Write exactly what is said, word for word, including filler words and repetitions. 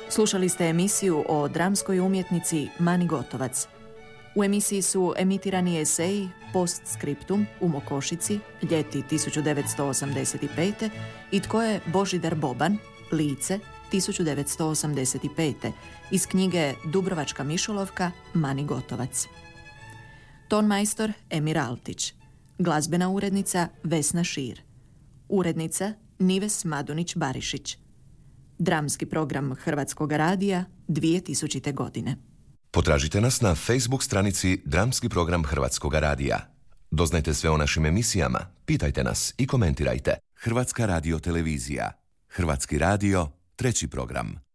Slušali ste emisiju o dramskoj umjetnici Mani Gotovac. U emisiji su emitirani eseji Postscriptum u Mokošici, ljeti tisuću devetsto osamdeset pete i Tko je Božidar Boban, lice tisuću devetsto osamdeset pete iz knjige Dubrovačka mišolovka Mani Gotovac. Tonmajstor Emir Altić. Glazbena urednica Vesna Šir. Urednica Nives Madunić-Barišić. Dramski program Hrvatskog radija dvije tisućite. godine. Potražite nas na Facebook stranici Dramski program Hrvatskog radija. Doznajte sve o našim emisijama, pitajte nas i komentirajte. Hrvatska radiotelevizija. Hrvatski radio, treći program.